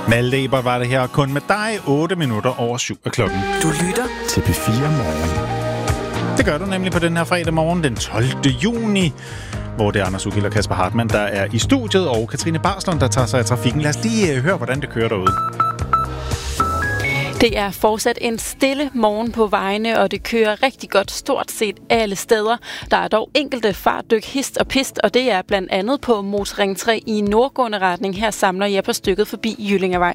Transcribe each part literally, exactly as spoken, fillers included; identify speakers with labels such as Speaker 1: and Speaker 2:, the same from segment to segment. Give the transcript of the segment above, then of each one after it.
Speaker 1: Malte Ebert var det her, kun med dig, otte minutter over syv af klokken.
Speaker 2: Du lytter
Speaker 3: til P fire Morgen.
Speaker 1: Det gør du nemlig på den her fredag morgen, den tolvte juni, hvor det er Anders Ugild og Kasper Hartmann, der er i studiet, og Katrine Barslund, der tager sig af trafikken. Lad os lige høre, hvordan det kører derude.
Speaker 4: Det er fortsat en stille morgen på vejene, og det kører rigtig godt stort set alle steder. Der er dog enkelte fartdyk, hist og pist, og det er blandt andet på Motorring tre i nordgående retning. Her samler jeg på stykket forbi Jyllingevej.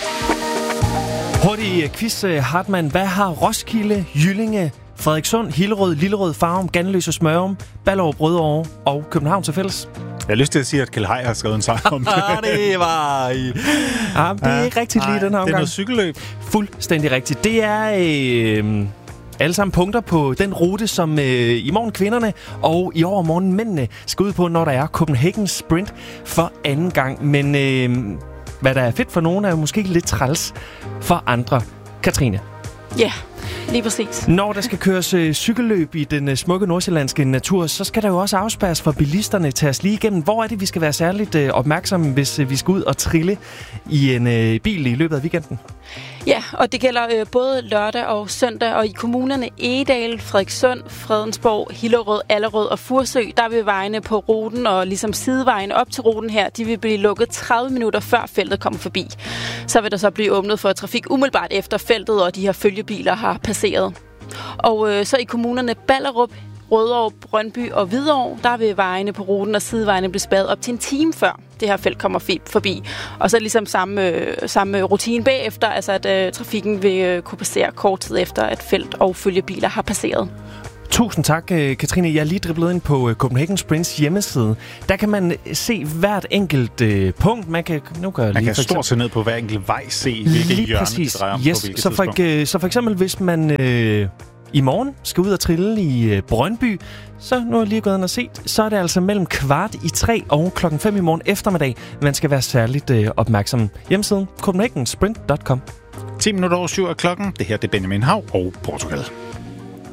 Speaker 5: Hurtig quiz, Hartmann. Hvad har Roskilde, Jyllinge, Frederikssund, Hillerød, Lillerød, Farum, Ganløse, Smørum, Ballerup, Rødovre og København til fælles?
Speaker 1: Jeg har lyst til at sige, at Kjeld Heier har skrevet en sang om det.
Speaker 5: det var... Ja, det er ikke rigtigt lige den her omgang.
Speaker 1: Det er noget cykelløb.
Speaker 5: Fuldstændig rigtigt. Det er... Øh, alle sammen punkter på den rute, som øh, i morgen kvinderne og i overmorgen mændene skal ud på, når der er Copenhagen Sprint for anden gang. Men øh, hvad der er fedt for nogen, er jo måske lidt træls for andre. Katrine.
Speaker 4: Ja, yeah, lige præcis.
Speaker 5: Når der skal køres øh, cykelløb i den øh, smukke nordsjællandske natur, så skal der jo også afspærres for bilisterne til os lige igennem. Hvor er det, vi skal være særligt øh, opmærksomme, hvis øh, vi skal ud og trille i en øh, bil i løbet af weekenden?
Speaker 4: Ja, og det gælder øh, både lørdag og søndag, og i kommunerne Egedal, Frederikssund, Fredensborg, Hillerød, Allerød og Fursø, der vil vejene på ruten og ligesom sidevejene op til ruten her, de vil blive lukket tredive minutter før feltet kommer forbi. Så vil der så blive åbnet for trafik umiddelbart efter feltet, og de her følgebiler har passeret. Og øh, så i kommunerne Ballerup, Rødovre, Brøndby og Hvidovre, der vil vejene på ruten og sidevejene blive spadet op til en time før det her felt kommer forbi. Og så ligesom samme, øh, samme rutine bagefter, altså at øh, trafikken vil øh, kunne passere kort tid efter, at felt og følgebiler har passeret.
Speaker 5: Tusind tak, Katrine. Jeg er lige driblet ind på Copenhagen Sprints hjemmeside. Der kan man se hvert enkelt øh, punkt. Man kan, nu kan,
Speaker 1: man
Speaker 5: lige
Speaker 1: kan
Speaker 5: for
Speaker 1: stort set ned på hver enkelt vej se, hvilket hjørne det drejer om
Speaker 5: yes.
Speaker 1: på hvilket
Speaker 5: så for,
Speaker 1: tidspunkt.
Speaker 5: så for eksempel, hvis man øh, i morgen skal ud og trille i øh, Brøndby, så nu er jeg lige gået ind og set, så er det altså mellem kvart i tre og klokken fem i morgen eftermiddag. Man skal være særligt øh, opmærksom. Hjemmesiden copenhagen sprint punktum com.
Speaker 1: ti minutter over syv af klokken. Det her det er Benjamin Hav og Portugal.